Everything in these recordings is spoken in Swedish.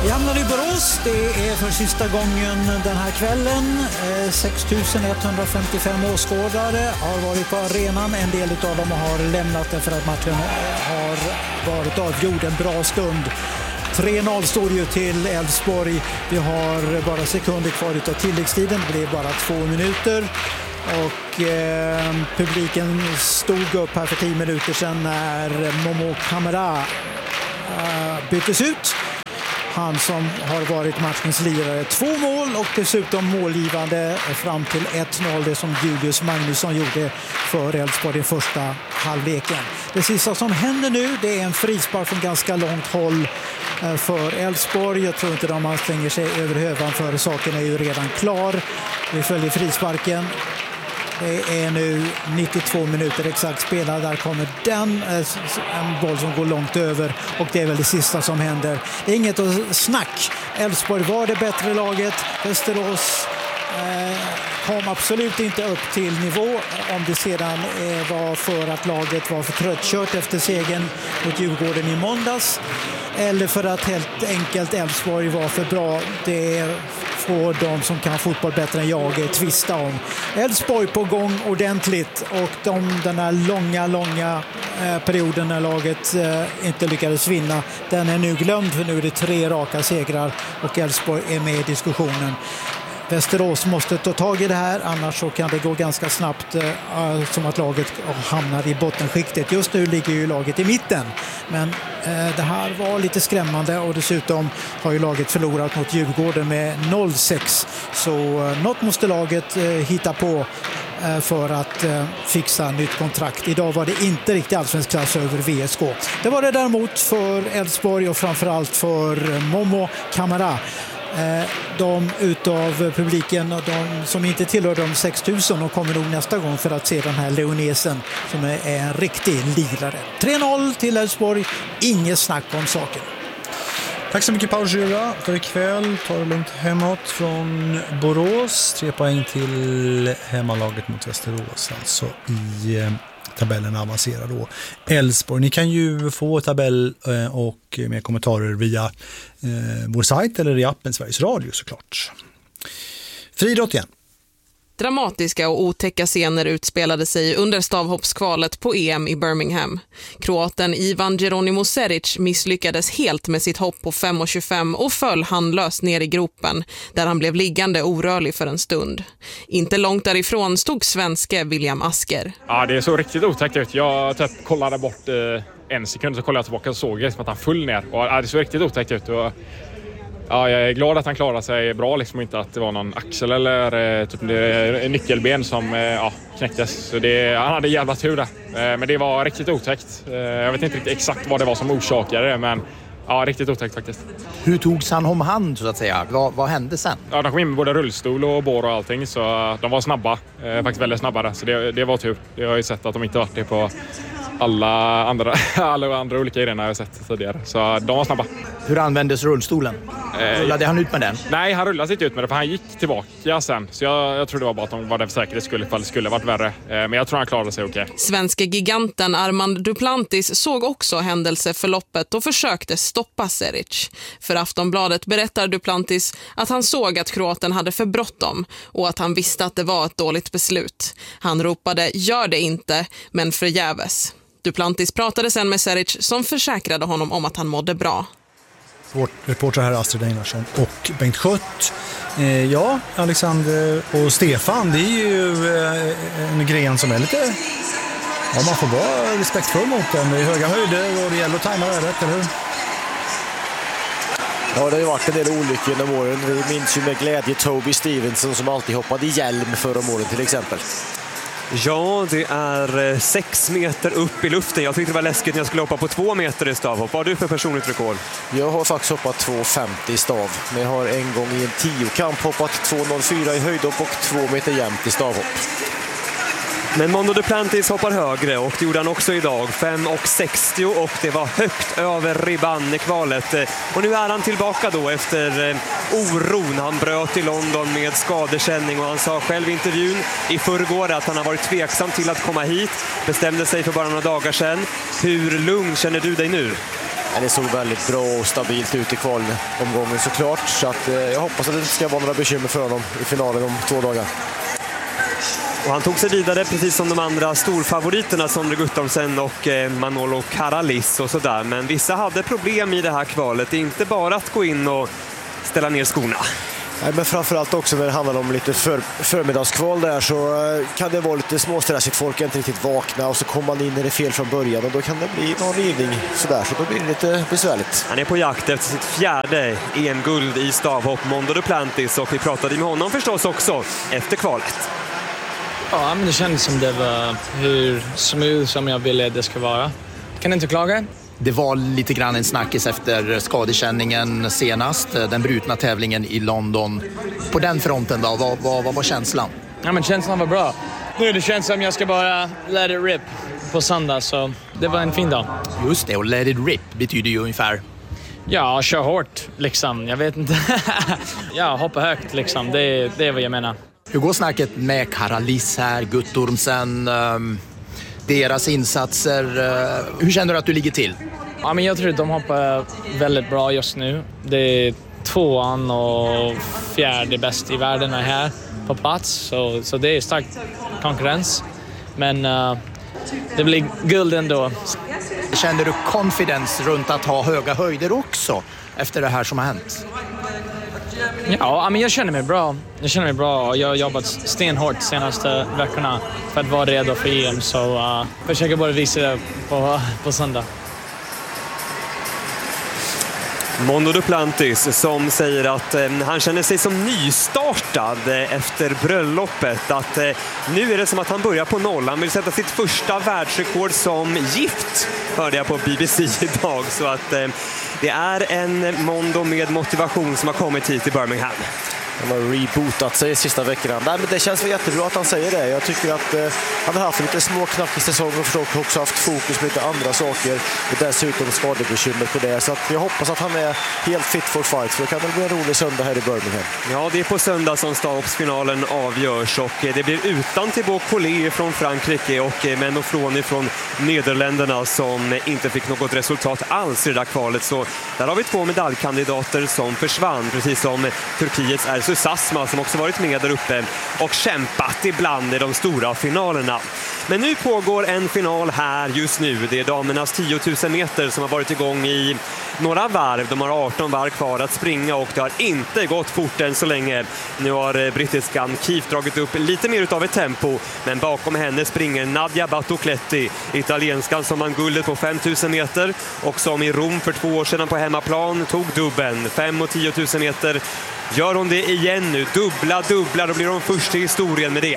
Vi hamnar i Borås. Det är för sista gången den här kvällen. 6155 åskådare har varit på arenan. En del av dem har lämnat därför att matchen har varit avgjord en bra stund. 3-0 står ju till Elfsborg. Vi har bara sekunder kvar av tilläggstiden. Det blir bara 2 minuter. Och publiken stod upp här för 10 minuter sedan när Momo Kamara byttes ut. Han som har varit matchens lirare. 2 mål och dessutom målgivande fram till 1-0. Det som Julius Magnusson gjorde för Elfsborg i första halvleken. Det sista som händer nu, det är en frispark från ganska långt håll för Elfsborg. Jag tror inte de anstränger sig över hövan för saken är ju redan klar. Vi följer frisparken. Det är nu 92 minuter exakt spelad. Där kommer en boll som går långt över och det är väl det sista som händer. Det är inget att snack. Elfsborg var det bättre laget. Västerås kom absolut inte upp till nivå. Om det sedan var för att laget var för tröttkört efter segern mot Djurgården i måndags. Eller för att helt enkelt Elfsborg var för bra. Det får de som kan fotboll bättre än jag tvista om. Elfsborg på gång ordentligt och den här långa perioden när laget inte lyckades vinna, den är nu glömd för nu är det 3 raka segrar och Elfsborg är med i diskussionen. Västerås måste ta tag i det här, annars så kan det gå ganska snabbt som att laget hamnar i bottenskiktet. Just nu ligger ju laget i mitten, men det här var lite skrämmande och dessutom har ju laget förlorat mot Djurgården med 0-6. Så något måste laget hitta på för att fixa nytt kontrakt. Idag var det inte riktigt allsvensk klass över VSK. Det var det däremot för Elfsborg och framförallt för Momo Kamara. De utav publiken och de som inte tillhör de 6000 och kommer nog nästa gång för att se den här leonesen som är en riktig lirare. 3-0 till Elfsborg, inget snack om saken. Tack så mycket Paul Gyra för ikväll. Ta det lugnt hemåt från Borås. 3 poäng till hemmalaget mot Västerås, alltså i tabellen avancerar då Elfsborg. Ni kan ju få tabell och mer kommentarer via vår sajt eller i appen Sveriges Radio såklart. Friidrott igen. Dramatiska och otäcka scener utspelade sig under stavhoppskvalet på EM i Birmingham. Kroaten Ivan Jeronimo Seric misslyckades helt med sitt hopp på 5,25 och föll handlöst ner i gropen där han blev liggande orörlig för en stund. Inte långt därifrån stod svenske William Asker. Ja, det är så riktigt otäckt ut. Jag typ kollade bort en sekund så kollade jag tillbaka och såg att han föll ner. Och, det så riktigt otäckt ut och ja, jag är glad att han klarade sig bra liksom, inte att det var någon axel eller typ en nyckelben som knäcktes. Så han hade jävla tur där. Men det var riktigt otäckt. Jag vet inte riktigt exakt vad det var som orsakade det, men ja, riktigt otäckt faktiskt. Hur togs han om hand så att säga? Vad hände sen? Ja, de kom in med både rullstol och bår och allting, så de var snabba. Faktiskt väldigt snabba där, så det var tur. Jag har ju sett att de inte varit det på alla andra olika grenar jag har sett tidigare. Så de var snabba. Hur användes rullstolen? Rullade han ut med den? Nej, han rullade inte ut med det för han gick tillbaka sen. Så jag tror det var bara att de var där för säkerhets skull ifall det skulle varit värre. Men jag tror han klarade sig okej. Svenska giganten Armand Duplantis såg också händelseförloppet och försökte stoppa Seric. För Aftonbladet berättar Duplantis att han såg att kroaten hade för bråttom och att han visste att det var ett dåligt beslut. Han ropade "gör det inte", men förgäves. Duplantis pratade sen med Seric som försäkrade honom om att han mådde bra. Vårt reporter här Astrid Einarsson och Bengt Schött. Ja, Alexander och Stefan, det är ju en gren som är lite... Ja, man får vara respektfull mot den. Det är höga höjder och det gäller att tajma rätt, eller hur? Ja, det har ju varit en del olyckor genom åren. Vi minns ju med glädje Toby Stevenson som alltid hoppade i hjälm förra om åren till exempel. Ja, det är 6 meter upp i luften. Jag tyckte det var läskigt när jag skulle hoppa på 2 meter i stavhopp. Vad har du för personligt rekord? Jag har faktiskt hoppat 2,50 i stav. Men jag har en gång i en 10-kamp hoppat 2,04 i höjdhopp och 2 meter jämnt i stavhopp. Men Mondo Duplantis hoppar högre och det gjorde han också idag. 5,60 och det var högt över ribban i kvalet. Och nu är han tillbaka då efter oron. Han bröt i London med skadekänning och han sa själv i intervjun i förrgår att han har varit tveksam till att komma hit. Bestämde sig för bara några dagar sedan. Hur lugn känner du dig nu? Det såg väldigt bra och stabilt ut i kvalomgången såklart. Så att, jag hoppas att det inte ska vara några bekymmer för honom i finalen om 2 dagar. Och han tog sig vidare precis som de andra storfavoriterna, Sondre Guttormsen och Manolo Karalis och sådär. Men vissa hade problem i det här kvalet. Det är inte bara att gå in och ställa ner skorna. Nej, men framförallt också när det handlar om lite förmiddagskval där så kan det vara lite småstressigt. Folk är inte riktigt vakna och så kommer man in när det är fel från början och då kan det bli någon rivning sådär, så då blir det lite besvärligt. Han är på jakt efter sitt 4:e EM-guld i stavhopp, Mondo Duplantis, och vi pratade med honom förstås också efter kvalet. Ja, men det kändes som det var hur smooth som jag ville det ska vara. Kan inte klaga. Det var lite grann en snackis efter skadekänningen senast, den brutna tävlingen i London. På den fronten då, vad var känslan? Ja, men känslan var bra. Nu det känns som jag ska bara let it rip på söndag, så det var en fin dag. Just det, och let it rip betyder ju ungefär... Ja, kör hårt liksom, jag vet inte. Ja, hoppa högt liksom, det är vad jag menar. Hur går snacket med Karalis här, Guttormsen, deras insatser? Hur känner du att du ligger till? Ja, men jag tror att de hoppar väldigt bra just nu. Det är 2:an och 4:e bäst i världen är här på plats. Så det är stark konkurrens. Men det blir guld ändå. Känner du confidence runt att ha höga höjder också efter det här som har hänt? Ja, men jag känner mig bra. Jag har jobbat stenhårt de senaste veckorna för att vara redo för EM. Så försöker bara visa det på söndag. Mondo Duplantis som säger att han känner sig som nystartad efter bröllopet. Att nu är det som att han börjar på noll. Han vill sätta sitt första världsrekord som gift, hörde jag på BBC idag. Så att det är en Mondo med motivation som har kommit hit till Birmingham. Han har rebootat sig sista veckorna. Nej, men det känns väl jättebra att han säger det. Jag tycker att han har haft lite små knackig säsong och förstås också haft fokus på lite andra saker. Och dessutom skadebekymmer på det. Så att jag hoppas att han är helt fit for fight. För det kan väl bli en rolig söndag här i Birmingham. Ja, det är på söndag som stavhoppsfinalen avgörs. Och det blir utan Thibaut Collet från Frankrike och Menno Floni från Nederländerna som inte fick något resultat alls i det där kvalet. Så där har vi 2 medaljkandidater som försvann. Precis som Turkiets Ersu Sasma som också varit med där uppe och kämpat ibland i de stora finalerna. Men nu pågår en final här just nu. Det är damernas 10 000 meter som har varit igång i några varv. De har 18 varv kvar att springa och det har inte gått fort än så länge. Nu har brittiskan Keith dragit upp lite mer utav ett tempo, men bakom henne springer Nadia Battocletti, italienskan som vann guldet på 5 000 meter och som i Rom för 2 år sedan på hemmaplan tog dubben 5 och 10 000 meter. Gör hon det igen nu? Dubbla, då blir hon först i historien med det.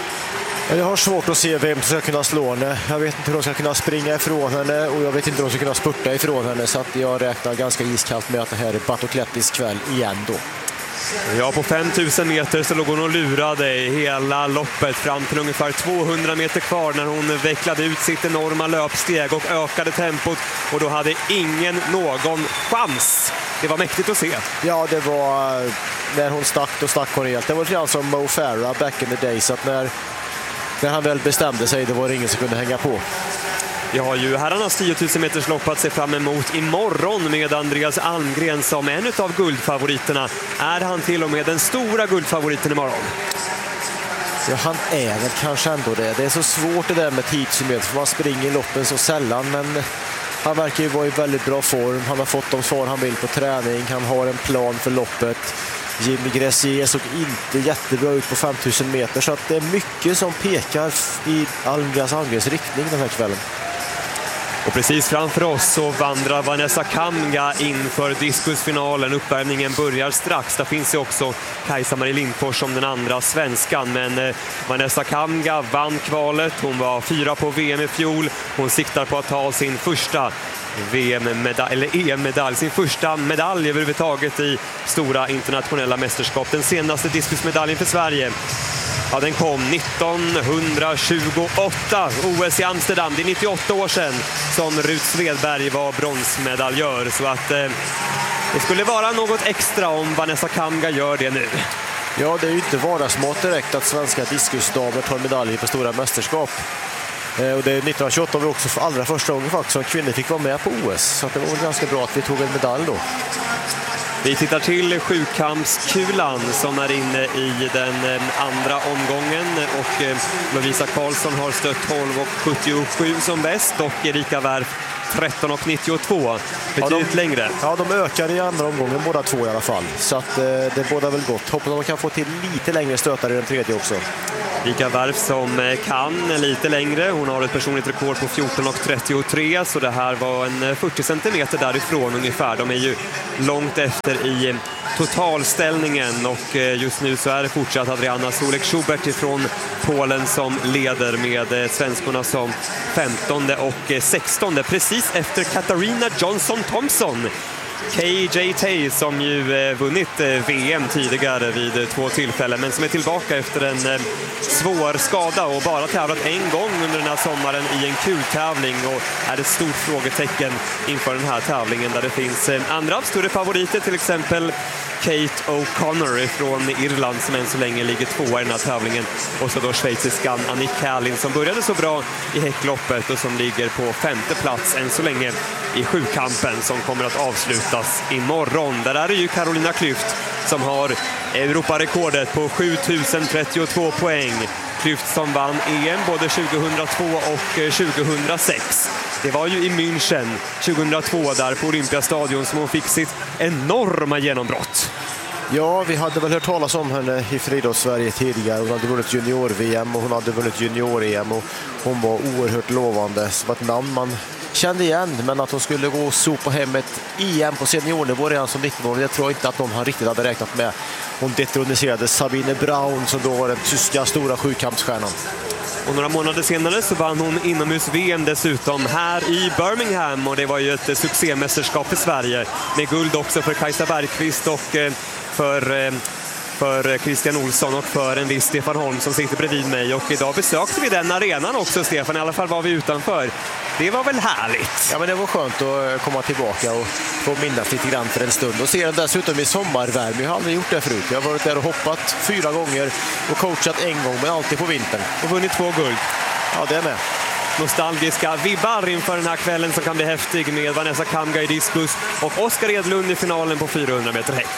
Jag har svårt att se vem som ska kunna slå henne. Jag vet inte hur de ska kunna springa ifrån henne och jag vet inte hur de ska kunna spurta ifrån henne. Så att jag räknar ganska iskallt med att det här är Battoclettis kväll igen då. Ja, på 5 000 meter så låg hon och lurade hela loppet fram till ungefär 200 meter kvar när hon vecklade ut sitt enorma löpsteg och ökade tempot och då hade ingen någon chans. Det var mäktigt att se. Ja, det var när hon stack hon helt. Det var lite grann som Mo Farah back in the days, att när han väl bestämde sig, det var ingen som kunde hänga på. Vi har ju herrarnas 10 000 meters lopp att se fram emot imorgon med Andreas Almgren som en av guldfavoriterna. Är han till och med den stora guldfavoriten imorgon? Ja, han är väl kanske ändå det. Det är så svårt det där med 10 000 meter för man springer i loppen så sällan, men han verkar ju vara i väldigt bra form. Han har fått de svar han vill på träning. Han har en plan för loppet. Jimmy Gressier såg inte jättebra ut på 5 000 meter, så att det är mycket som pekar i Andreas Almgrens riktning den här kvällen. Och precis framför oss så vandrar Vanessa Kamga inför diskusfinalen. Uppvärmningen börjar strax. Där finns ju också Kajsa-Marie Lindfors som den andra svenskan. Men Vanessa Kamga vann kvalet. Hon var 4 på VM i fjol. Hon siktar på att ta sin första VM-medalj, eller EM-medalj, sin första medalj överhuvudtaget i stora internationella mästerskap. Den senaste diskusmedaljen för Sverige, ja, den kom 1928, OS i Amsterdam. Det är 98 år sedan som Rut Svedberg var bronsmedaljör. Så att det skulle vara något extra om Vanessa Kamga gör det nu. Ja, det är ju inte vardagsmått direkt att svenska diskusdamer tar medaljer på stora mästerskap. Och det 1928 var också för allra första gången faktiskt som kvinnor fick vara med på OS. Så det var ganska bra att vi tog en medalj då. Vi tittar till sjukampskulan som är inne i den andra omgången och Lovisa Karlsson har stött 12,77 som bäst och Erika Wärf 13,92. Betydligt längre. Ja, de ökar i andra omgången båda två i alla fall. Så att det bådar väl gott. Hoppas att de kan få till lite längre stötar i den tredje också. Erika Wärf som kan lite längre. Hon har ett personligt rekord på 14,33 så det här var en 40 centimeter därifrån ungefär. De är ju långt efter i totalställningen och just nu så är det fortsatt Adriana Solek-Schubert ifrån Polen som leder med svenskorna som 15:e och 16:e precis efter Katarina Johnson-Thompson. KJ Tay som ju vunnit VM tidigare vid 2 tillfällen men som är tillbaka efter en svår skada och bara tävlat en gång under den här sommaren i en kultävling och är ett stort frågetecken inför den här tävlingen där det finns andra större favoriter, till exempel Kate O'Connor från Irland som än så länge ligger 2:a i den här tävlingen och så då schweiziskan Annick Kärlin som började så bra i häckloppet och som ligger på 5:e plats än så länge i sjukampen som kommer att avslutas imorgon. Där är det ju Carolina Klüft som har Europarekordet på 7032 poäng. Klüft som vann EM både 2002 och 2006. Det var ju i München 2002 där på Olympiastadion som hon fick sitt enorma genombrott. Ja, vi hade väl hört talas om henne i friidrotts-Sverige tidigare. Hon hade vunnit junior-VM och hon hade vunnit junior-EM och hon var oerhört lovande. Så var ett namn man kände igen, men att hon skulle gå och sopa hem ett EM på seniornivå redan som 19-åring, det tror jag inte att någon riktigt hade räknat med. Hon detroniserade Sabine Braun som då var den tyska stora sjukampsstjärnan. Och några månader senare så vann hon inomhus-VM dessutom här i Birmingham och det var ju ett succémästerskap för Sverige med guld också för Kajsa Bergqvist och för Christian Olsson och för en viss Stefan Holm som sitter bredvid mig och idag besökte vi den arenan också, Stefan, i alla fall var vi utanför. Det var väl härligt? Ja, men det var skönt att komma tillbaka och få minnas lite grann för en stund och se den dessutom i sommarvärme. Jag har aldrig gjort det förut. Jag har varit där och hoppat 4 gånger och coachat en gång, men alltid på vintern. Och vunnit 2 guld. Ja, det är med. Nostalgiska vibbar inför den här kvällen som kan bli häftig med Vanessa Kamga i diskus och Oskar Edlund i finalen på 400 meter häck.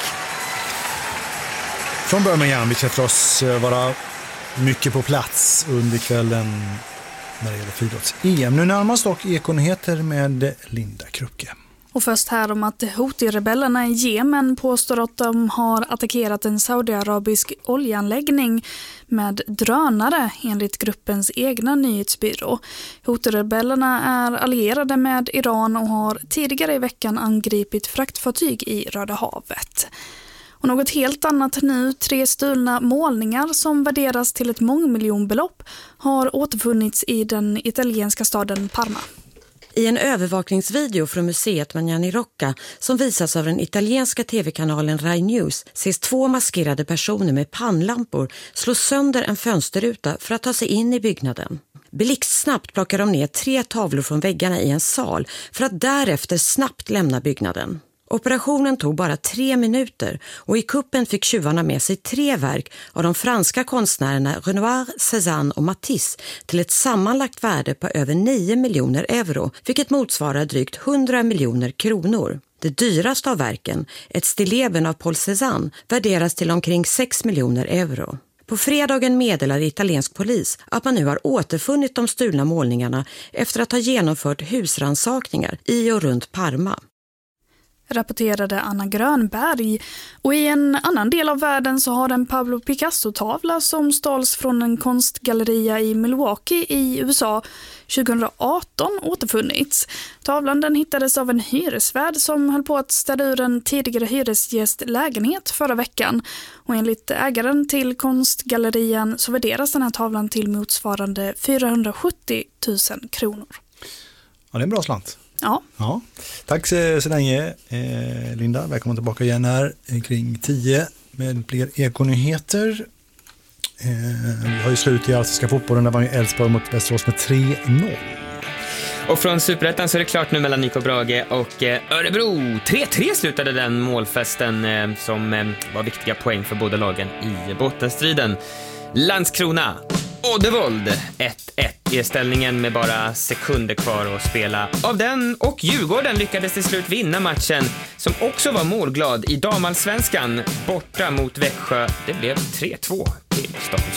Från Birmingham, vi ska förstås vara mycket på plats under kvällen när det gäller friidrotts-EM. Nu närmast dock Ekonyheter med Linda Krucke. Och först här om att Houthi-rebellerna i Jemen påstår att de har attackerat en saudiarabisk oljeanläggning med drönare enligt gruppens egna nyhetsbyrå. Houthi-rebellerna är allierade med Iran och har tidigare i veckan angripit fraktfartyg i Röda havet. Och något helt annat nu, 3 stulna målningar som värderas till ett mångmiljonbelopp har återfunnits i den italienska staden Parma. I en övervakningsvideo från museet Magnani Rocca som visas av den italienska tv-kanalen Rai News ses 2 maskerade personer med pannlampor slå sönder en fönsterruta för att ta sig in i byggnaden. Blixtsnabbt plockar de ner 3 tavlor från väggarna i en sal för att därefter snabbt lämna byggnaden. Operationen tog bara 3 minuter och i kuppen fick tjuvarna med sig 3 verk av de franska konstnärerna Renoir, Cézanne och Matisse till ett sammanlagt värde på över 9 miljoner euro, vilket motsvarar drygt 100 miljoner kronor. Det dyraste av verken, ett stilleben av Paul Cézanne, värderas till omkring 6 miljoner euro. På fredagen meddelade italiensk polis att man nu har återfunnit de stulna målningarna efter att ha genomfört husransakningar i och runt Parma. Rapporterade Anna Grönberg. Och i en annan del av världen så har en Pablo Picasso-tavla som stals från en konstgalleria i Milwaukee i USA 2018 återfunnits. Tavlan den hittades av en hyresvärd som höll på att städa ur en tidigare hyresgästlägenhet förra veckan. Och enligt ägaren till konstgallerian så värderas den här tavlan till motsvarande 470 000 kronor. Ja, det är en bra slant. Ja. Tack så länge Linda, välkommen tillbaka igen här kring 10 med fler ekonyheter. Vi har ju slut i allsvenska fotbollen, där var ju Elfsborg mot Västerås med 3-0. Och från Superettan så är det klart nu mellan Nico Brage och Örebro. 3-3 slutade den målfesten som var viktiga poäng för båda lagen i bottenstriden. Landskrona Oddevold 1-1 i ställningen med bara sekunder kvar att spela av den, och Djurgården lyckades till slut vinna matchen som också var målglad i damallsvenskan borta mot Växjö. Det blev 3-2 till Stockholm.